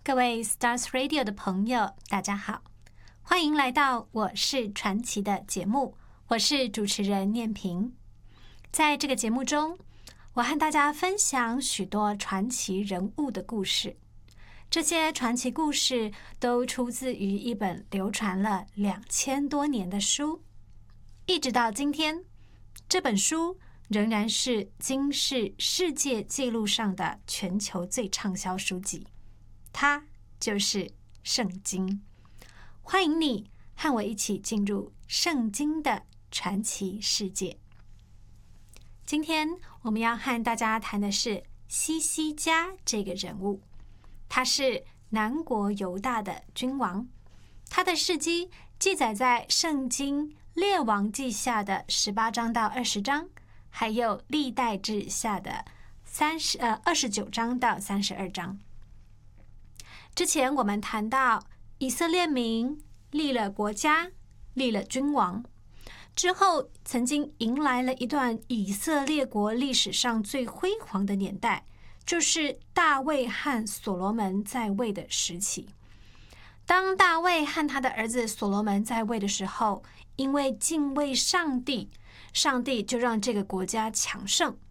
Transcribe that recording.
各位 Stars Radio 的朋友，大家好，欢迎来到我是传奇的节目，我是主持人念萍。在这个节目中，我和大家分享许多传奇人物的故事。这些传奇故事都出自于一本流传了2000多年的书，一直到今天，这本书仍然是金氏世界纪录上的全球最畅销书籍，它就是圣经。欢迎你和我一起进入圣经的传奇世界。今天我们要和大家谈的是西西家这个人物，他是南国犹大的君王，他的事迹记载在圣经列王记下的18章到20章，还有历代志下的29章到32章。之前我们谈到以色列民立了国家，立了君王之后，曾经迎来了一段以色列国历史上最辉煌的年代，就是大卫和所罗门在位的时期。当大卫和他的儿子所罗门在位的时候，因为敬畏上帝，上帝就让这个国家强盛，